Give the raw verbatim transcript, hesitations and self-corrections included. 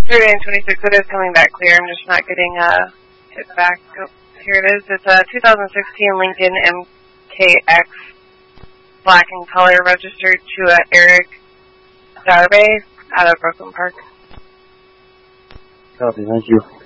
thirty-nine twenty-six, it is coming back clear. I'm just not getting uh, hit back. Oh, here it is. It's a two thousand sixteen Lincoln M K X black in color, registered to uh, Eric Darby out of Brooklyn Park. Copy, thank you.